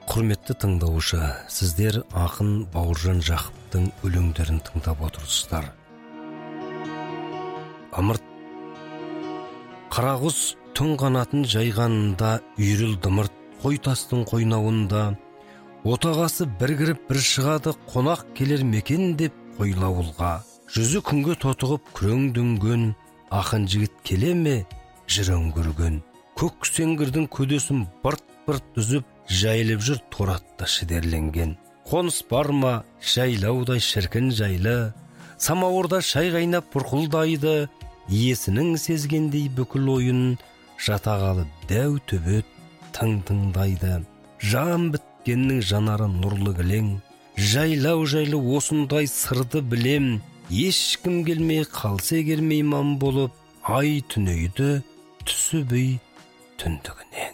Құрметті тыңдаушы, сіздер ақын Бауыржан Жақыптың өлеңдерін тыңдап отырсыздар. Ымырт қарағұс түн қанатын жайғанында, үйріл дымырт қой тастың қойнауында, отағасы бір кіріп бір шығады, қонақ келер мекен деп қойлауылға. Жүзі күнге тотығып күреңденген, ақын жігіт келе ме жыр өңгерген. Көк сеңгірдің көдесін бырт-бырт дүзіп, жайылып жүр торатта шідерленген. Қоныс бар ма жайлаудай шіркін жайлы, самауырда шай қайнап бұрқылдайды, иесінің сезгендей бүкіл ойын, жатағалы дәу төбет тың-тыңдайды. Жан біткеннің жанары нұрлы кілең, жайлау жайлы осындай сырды білем, ешкім келмей қалса егер мейман болып, ай түнейді түсі бей түндігіне.